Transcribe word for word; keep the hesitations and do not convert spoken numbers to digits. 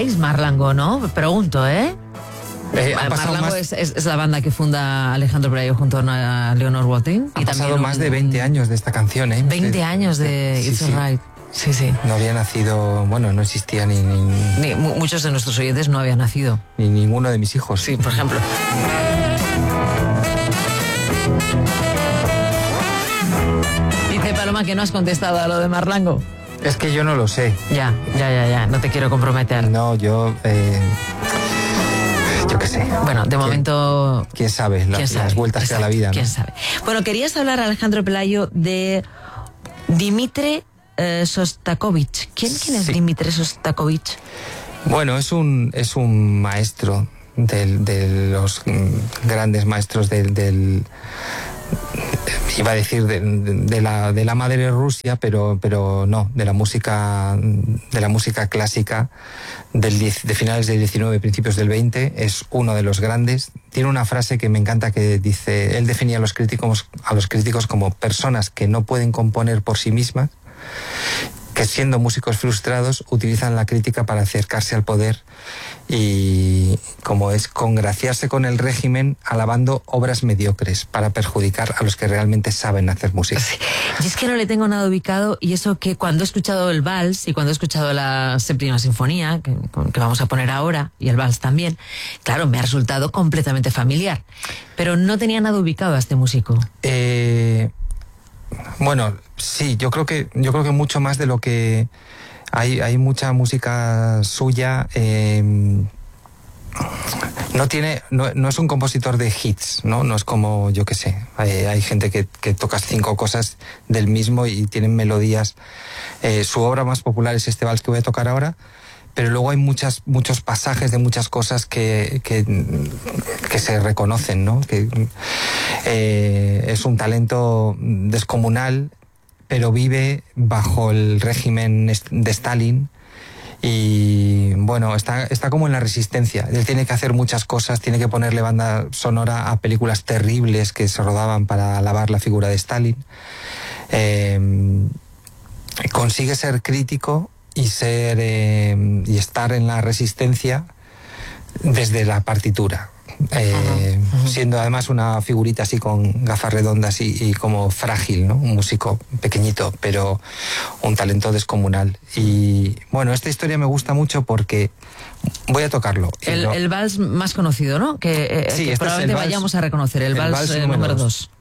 conocéis Marlango, ¿no? Pregunto, ¿eh? Eh, ha pasado Marlango más, es, es, es la banda que funda Alejandro Pelayo junto a Leonor Watling. ha pasado más de veinte años de esta canción, ¿eh? veinte años de sí, It's sí. Alright. Sí, sí. No había nacido, bueno, no existía ni, ni, Ni, muchos de nuestros oyentes no habían nacido. Ni ninguno de mis hijos. Sí, por ejemplo. Dice Paloma que no has contestado a lo de Marlango. Es que yo no lo sé. Ya, ya, ya, ya. No te quiero comprometer. No, yo... Eh, yo qué sé. Bueno, de ¿Quién, momento... ¿Quién sabe? La, ¿quién sabe? Las vueltas Exacto, que da la vida, ¿no? ¿quién sabe? Bueno, querías hablar, Alejandro Pelayo, de Dmitri eh, Sostakovich. ¿Quién, ¿Quién es Sí. Dmitri Sostakovich? Bueno, es un, es un maestro del, de los mm, grandes maestros del... del iba a decir de, de, la, de la madre Rusia, pero, pero no, de la música de la música clásica del diez, de finales del diecinueve, principios del veinte, es uno de los grandes. Tiene una frase que me encanta que dice, él definía a los críticos, a los críticos como personas que no pueden componer por sí mismas, que siendo músicos frustrados utilizan la crítica para acercarse al poder y como es congraciarse con el régimen alabando obras mediocres para perjudicar a los que realmente saben hacer música. Sí. Y es que no le tengo nada ubicado, y eso que cuando he escuchado el vals y cuando he escuchado la séptima sinfonía, que, que vamos a poner ahora, y el vals también, claro, me ha resultado completamente familiar. Pero no tenía nada ubicado a este músico. Eh... Bueno, sí, yo creo que yo creo que mucho más de lo que hay hay mucha música suya. Eh, no tiene no, no es un compositor de hits, no no es como, yo qué sé, hay, hay gente que, que toca cinco cosas del mismo y tienen melodías. Eh, su obra más popular es este vals que voy a tocar ahora, pero luego hay muchas, muchos pasajes de muchas cosas que, que, que se reconocen, ¿no? Que eh, es un talento descomunal, pero vive bajo el régimen de Stalin y, bueno, está, está como en la resistencia. Él tiene que hacer muchas cosas, tiene que ponerle banda sonora a películas terribles que se rodaban para alabar la figura de Stalin. Eh, consigue ser crítico y ser eh, y estar en la resistencia desde la partitura, eh, uh-huh, uh-huh. siendo además una figurita así con gafas redondas y, y como frágil, ¿no? Un músico pequeñito, pero un talento descomunal. Y bueno, esta historia me gusta mucho porque voy a tocarlo. El, lo... el vals más conocido, ¿no? Que, eh, sí, que este probablemente es el vals, vayamos a reconocer, el, el vals, vals eh, número dos.